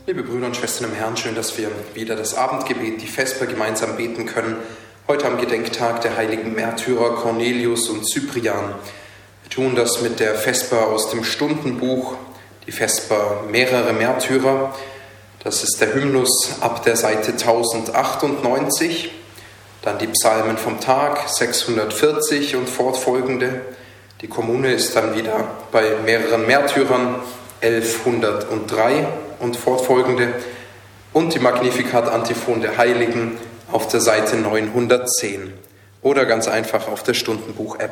Liebe Brüder und Schwestern im Herrn, schön, dass wir wieder das Abendgebet, die Vesper gemeinsam beten können. Heute am Gedenktag der heiligen Märtyrer Cornelius und Cyprian. Wir tun das mit der Vesper aus dem Stundenbuch, die Vesper mehrere Märtyrer. Das ist der Hymnus ab der Seite 1098, dann die Psalmen vom Tag 640 und fortfolgende. Die Kommune ist dann wieder bei mehreren Märtyrern 1103 und fortfolgende und die Magnificat-Antiphon der Heiligen auf der Seite 910 oder ganz einfach auf der Stundenbuch-App.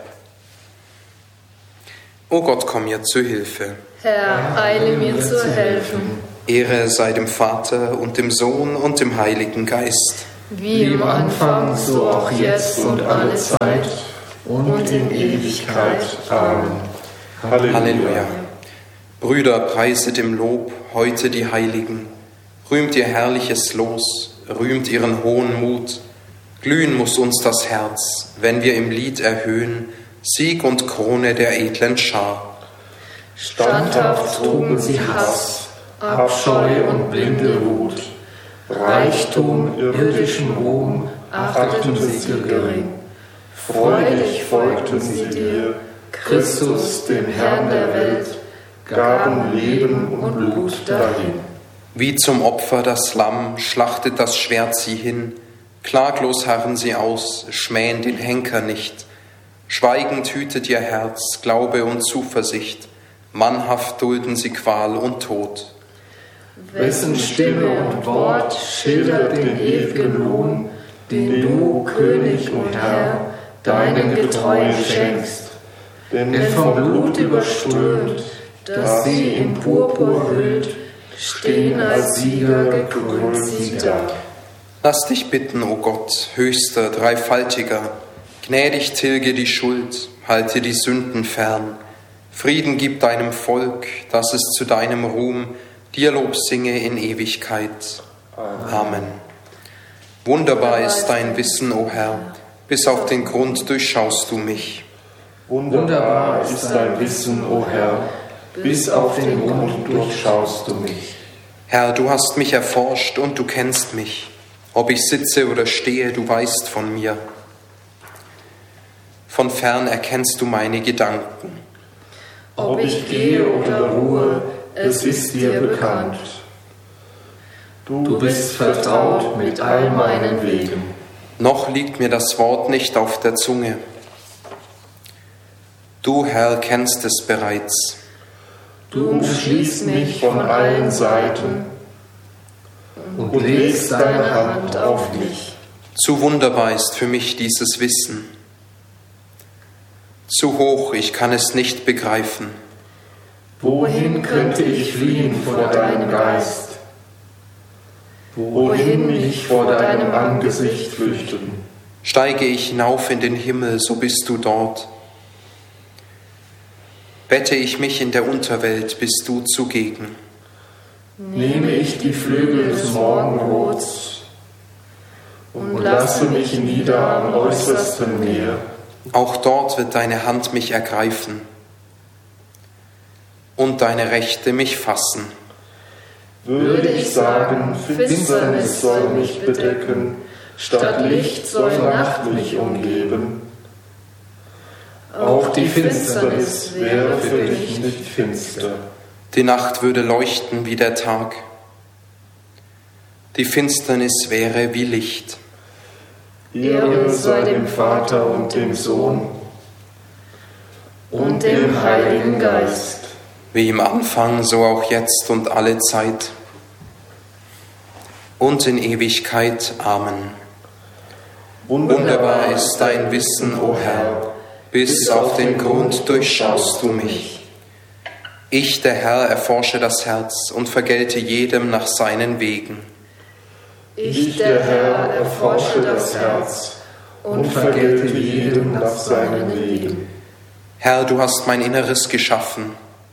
O Gott, komm mir zu Hilfe. Herr, eile mir zu helfen. Ehre sei dem Vater und dem Sohn und dem Heiligen Geist. Wie im Anfang, so auch jetzt und alle Zeit und in Ewigkeit. Amen. Halleluja. Brüder, preiset im Lob heute die Heiligen. Rühmt ihr herrliches Los, rühmt ihren hohen Mut. Glühen muss uns das Herz, wenn wir im Lied erhöhen Sieg und Krone der edlen Schar. Standhaft trugen sie Hass, Abscheu und blinde Wut. Reichtum, irdischen Ruhm achteten sie gering. Freudig folgten sie dir, Christus, dem Herrn der Welt, gaben Leben und Blut dahin. Wie zum Opfer das Lamm schlachtet das Schwert sie hin, klaglos harren sie aus, schmähen den Henker nicht. Schweigend hütet ihr Herz, Glaube und Zuversicht, mannhaft dulden sie Qual und Tod. Wessen Stimme und Wort schildert den ewigen Lohn, den du, König und Herr, deinen Getreuen schenkst. Denn vom Blut überströmt, das sie in Purpur hüllt, stehen als Sieger gekrönt sie da. Lass dich bitten, o Gott, höchster, dreifaltiger, gnädig tilge die Schuld, halte die Sünden fern. Frieden gib deinem Volk, dass es zu deinem Ruhm dir Lob singe in Ewigkeit. Amen. Wunderbar ist dein Wissen, o Herr, bis auf den Grund durchschaust du mich. Wunderbar ist dein Wissen, o Herr, bis auf den Grund durchschaust du mich. Herr, du hast mich erforscht und du kennst mich. Ob ich sitze oder stehe, du weißt von mir. Von fern erkennst du meine Gedanken. Ob ich gehe oder ruhe, es ist dir bekannt. Du bist vertraut mit all meinen Wegen. Noch liegt mir das Wort nicht auf der Zunge. Du, Herr, kennst es bereits. Du umschließt mich von allen Seiten und legst deine Hand auf mich. Zu wunderbar ist für mich dieses Wissen. Zu hoch, ich kann es nicht begreifen. Wohin könnte ich fliehen vor deinem Geist? Wohin mich vor deinem Angesicht flüchten? Steige ich hinauf in den Himmel, so bist du dort. Bette ich mich in der Unterwelt, bist du zugegen. Nehme ich die Flügel des Morgenrots und lasse mich nieder am äußersten Meer. Auch dort wird deine Hand mich ergreifen und deine Rechte mich fassen. Würde ich sagen, Finsternis soll mich bedecken, statt Licht soll Nacht mich umgeben. Auch die Finsternis wäre für dich nicht finster. Die Nacht würde leuchten wie der Tag. Die Finsternis wäre wie Licht. Ehre sei dem Vater und dem Sohn und dem Heiligen Geist. Wie im Anfang, so auch jetzt und alle Zeit und in Ewigkeit. Amen. Wunderbar ist dein Wissen, o Herr, bis auf den Grund durchschaust du mich. Ich, der Herr, erforsche das Herz und vergelte jedem nach seinen Wegen. Ich, der Herr, erforsche das Herz und vergelte jedem nach seinen Wegen. Herr, du hast mein Inneres geschaffen,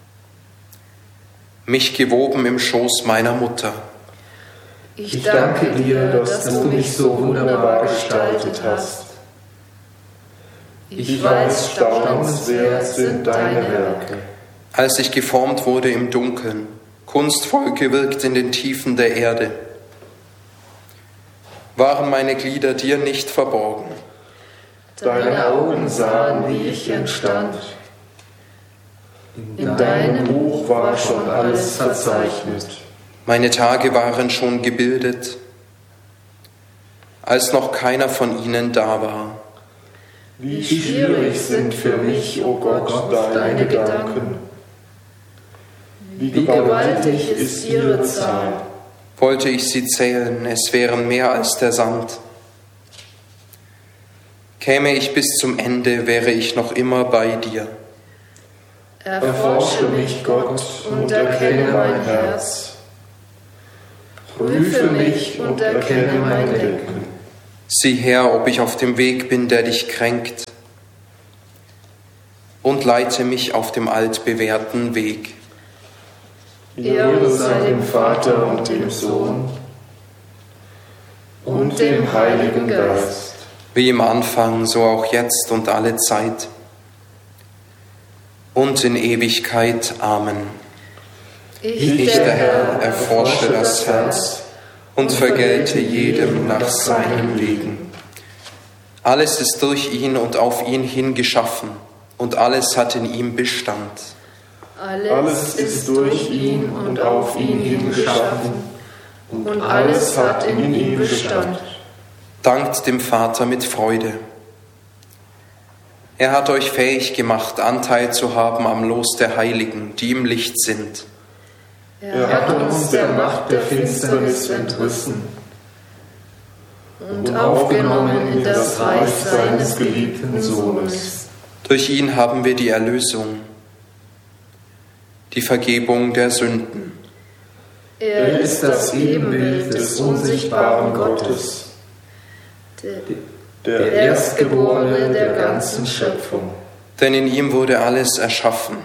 mich gewoben im Schoß meiner Mutter. Ich danke dir, dass du mich so wunderbar gestaltet hast. Ich weiß, staunenswert sind deine Werke. Als ich geformt wurde im Dunkeln, kunstvoll gewirkt in den Tiefen der Erde. Waren meine Glieder dir nicht verborgen? Deine Augen sahen, wie ich entstand. In deinem Buch war schon alles verzeichnet. Meine Tage waren schon gebildet, als noch keiner von ihnen da war. Wie schwierig sind für mich, o Gott, deine Gedanken. Wie gewaltig ist ihre Zahl. Wollte ich sie zählen, es wären mehr als der Sand. Käme ich bis zum Ende, wäre ich noch immer bei dir. Erforsche mich, Gott, und erkenne mein Herz. Prüfe mich und erkenne mein Denken. Sieh her, ob ich auf dem Weg bin, der dich kränkt, und leite mich auf dem altbewährten Weg. Ehre sei dem Vater und dem Sohn und dem Heiligen Geist. Wie im Anfang, so auch jetzt und alle Zeit und in Ewigkeit. Amen. Ich, der Herr, erforsche das Herz und vergelte jedem nach seinem Wegen. Alles ist durch ihn und auf ihn hin geschaffen, und alles hat in ihm Bestand. Alles ist durch ihn und auf ihn hin geschaffen, und alles hat in ihm Bestand. Dankt dem Vater mit Freude. Er hat euch fähig gemacht, Anteil zu haben am Los der Heiligen, die im Licht sind. Er hat uns der Macht der Finsternis entrissen und aufgenommen in das Reich seines geliebten Sohnes. Durch ihn haben wir die Erlösung, die Vergebung der Sünden. Er ist das Ebenbild des unsichtbaren Gottes, der Erstgeborene der ganzen Schöpfung. Denn in ihm wurde alles erschaffen,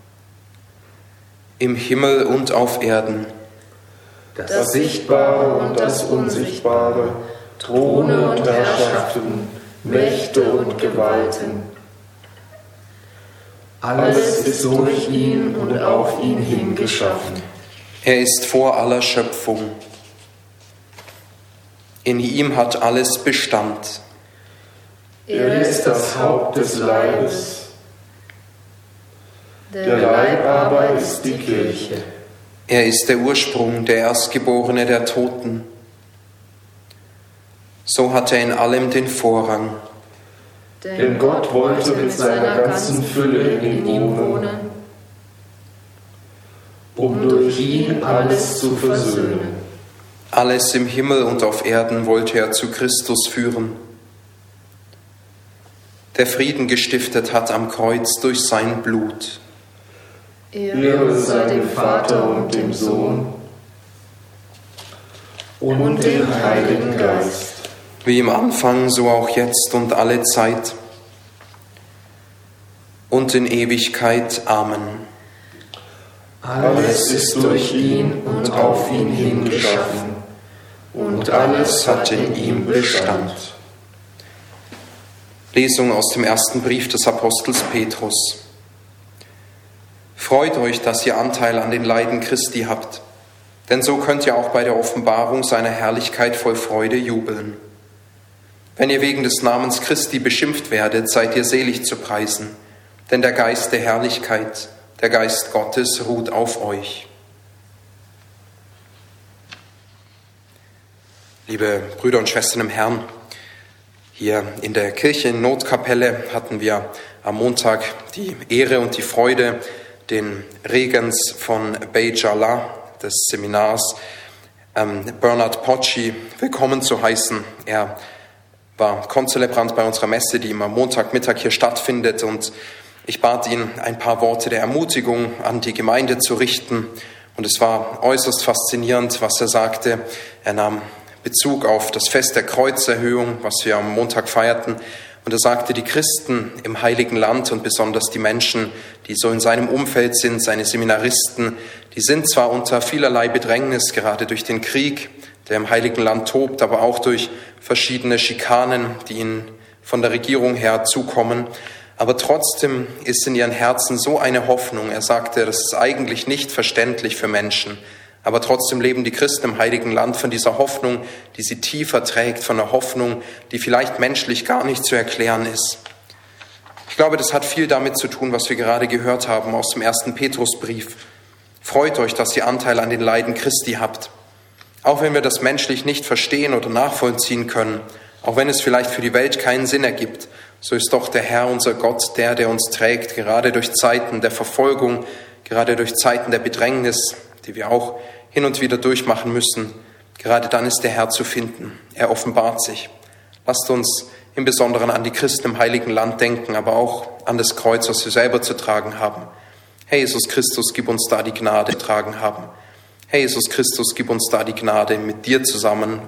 im Himmel und auf Erden. Das Sichtbare und das Unsichtbare, Throne und Herrschaften, Mächte und Gewalten. Alles ist durch ihn und auf ihn hin geschaffen. Er ist vor aller Schöpfung. In ihm hat alles Bestand. Er ist das Haupt des Leibes. Der Leib aber ist die Kirche. Er ist der Ursprung, der Erstgeborene der Toten. So hat er in allem den Vorrang. Denn Gott wollte mit seiner ganzen Fülle in ihm wohnen, um durch ihn alles zu versöhnen. Alles im Himmel und auf Erden wollte er zu Christus führen, der Frieden gestiftet hat am Kreuz durch sein Blut. Ehre sei dem Vater und dem Sohn und dem Heiligen Geist. Wie im Anfang, so auch jetzt und alle Zeit und in Ewigkeit. Amen. Alles ist durch ihn und auf ihn hin geschaffen, und alles hat in ihm Bestand. Lesung aus dem ersten Brief des Apostels Petrus. Freut euch, dass ihr Anteil an den Leiden Christi habt, denn so könnt ihr auch bei der Offenbarung seiner Herrlichkeit voll Freude jubeln. Wenn ihr wegen des Namens Christi beschimpft werdet, seid ihr selig zu preisen, denn der Geist der Herrlichkeit, der Geist Gottes ruht auf euch. Liebe Brüder und Schwestern im Herrn, hier in der Kirche in Notkapelle hatten wir am Montag die Ehre und die Freude, den Regens von Beit Jala, des Seminars, Bernard Pocci, willkommen zu heißen. Er war Konzelebrant bei unserer Messe, die immer Montagmittag hier stattfindet, und ich bat ihn, ein paar Worte der Ermutigung an die Gemeinde zu richten, und es war äußerst faszinierend, was er sagte. Er nahm Bezug auf das Fest der Kreuzerhöhung, was wir am Montag feierten, und er sagte, die Christen im Heiligen Land und besonders die Menschen, die so in seinem Umfeld sind, seine Seminaristen, die sind zwar unter vielerlei Bedrängnis, gerade durch den Krieg, der im Heiligen Land tobt, aber auch durch verschiedene Schikanen, die ihnen von der Regierung her zukommen, Aber trotzdem ist in ihren Herzen so eine Hoffnung. Er sagte, das ist eigentlich nicht verständlich für Menschen. Aber trotzdem leben die Christen im Heiligen Land von dieser Hoffnung, die sie tiefer trägt, von einer Hoffnung, die vielleicht menschlich gar nicht zu erklären ist. Ich glaube, das hat viel damit zu tun, was wir gerade gehört haben aus dem 1. Petrusbrief. Freut euch, dass ihr Anteil an den Leiden Christi habt. Auch wenn wir das menschlich nicht verstehen oder nachvollziehen können, auch wenn es vielleicht für die Welt keinen Sinn ergibt, so ist doch der Herr, unser Gott, der uns trägt, gerade durch Zeiten der Verfolgung, gerade durch Zeiten der Bedrängnis, die wir auch hin und wieder durchmachen müssen. Gerade dann ist der Herr zu finden. Er offenbart sich. Lasst uns im Besonderen an die Christen im Heiligen Land denken, aber auch an das Kreuz, was wir selber zu tragen haben. Herr Jesus Christus, gib uns da die Gnade, die wir tragen haben. Herr Jesus Christus, gib uns da die Gnade, mit dir zusammen